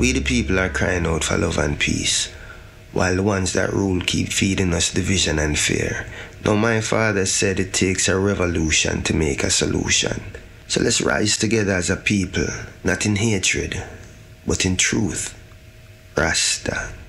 We the people are crying out for love and peace, while the ones that rule keep feeding us division and fear. Now my father said it takes a revolution to make a solution. So let's rise together as a people, not in hatred, but in truth. Rasta.